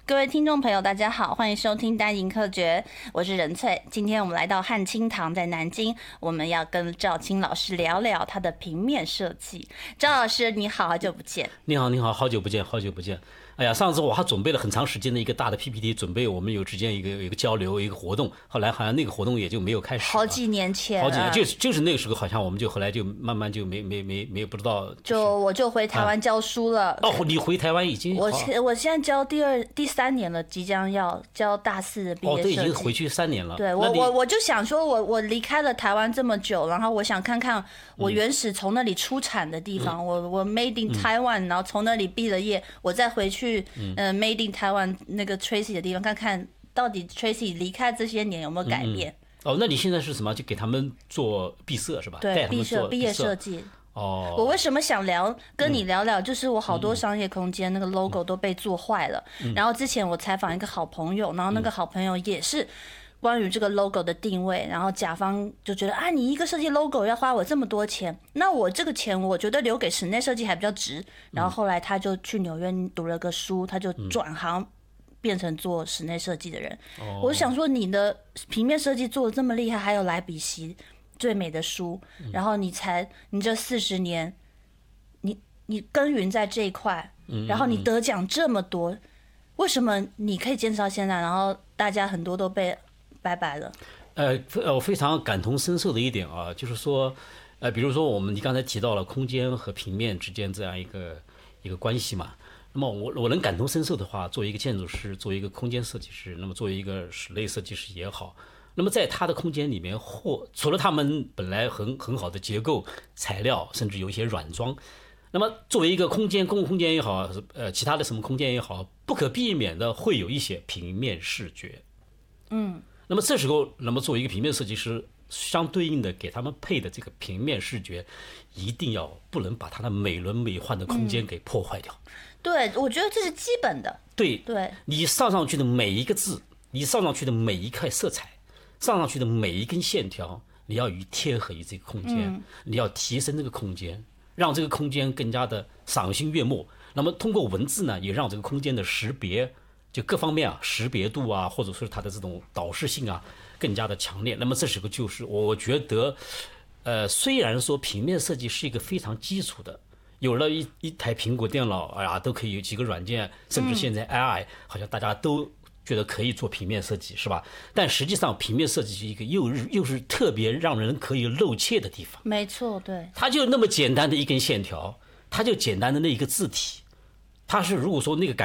各位听众朋友，大家好，欢迎收听单营科学，我是任翠。今天我们来到汉清堂，在南京，我们要跟赵青老师聊聊他的平面设计。赵老师，你好，好久不见。 你好，你好，好久不见，好久不见。哎呀，上次我还准备了很长时间的一个大的 PPT， 准备我们有之间有一个交流，一个活动。后来好像那个活动也就没有开始。 好几年前， 好几年，就是那个时候，好像我们就后来就慢慢就没不知道。 我就回台湾教书了。 你回台湾已经？ 我现在教第三年了，即将要教大四的毕业设计。 已经回去3年了。 对，我就想说我离开了台湾这么久，然后我想看看我原始从那里出产的地方，我 Made in Taiwan，然后从那里毕了业，我再回去Made in Taiwan 那个 Tracy 的地方，看看到底 Tracy 离开这些年有没有改变。 那你现在是什么？就给他们做毕设是吧？ 对，毕业设计。我为什么想跟你聊聊？就是我好多商业空间那个 logo 都被做坏了。然后之前我采访一个好朋友，然后那个好朋友也是关于这个 logo 的定位，然后甲方就觉得你一个设计 logo 要花我这么多钱，那我这个钱我觉得留给室内设计还比较值。然后后来他就去纽约读了个书，他就转行变成做室内设计的人。我想说你的平面设计做的这么厉害，还有莱比锡最美的书，然后你这40年，你耕耘在这一块，然后你得奖这么多，为什么你可以坚持到现在？然后大家很多都被拜拜了。 我非常感同身受的一点啊，就是说，比如说你刚才提到了空间和平面之间这样一个关系嘛。那么我能感同身受的话，作为一个建筑师，作为一个空间设计师，那么作为一个室内设计师也好，那么在他的空间里面，除了他们本来很好的结构材料，甚至有一些软装，那么作为一个空间，公共空间也好，其他的什么空间也好，不可避免的会有一些平面视觉。那么这时候，作为一个平面设计师，相对应的给他们配的这个平面视觉，一定不能把它的美轮美奂的空间给破坏掉。 对，我觉得这是基本的。 对，你上去的每一个字，你上去的每一块色彩，上去的每一根线条，你要贴合于这个空间，你要提升这个空间，让这个空间更加的赏心悦目。那么通过文字呢，也让这个空间的识别，就各方面识别度啊，或者说它的这种导视性啊，更加的强烈。那么这时候就是我觉得，虽然说平面设计是一个非常基础的。有了一台苹果电脑，都可以有几个软件，甚至现在 AI，好像大家都觉得可以做平面设计，是吧？但实际上，平面设计是一个又是特别让人可以露怯的地方。 没错，对。 它就那么简单的一根线条，它就简单的那一个字体，它是如果说那个感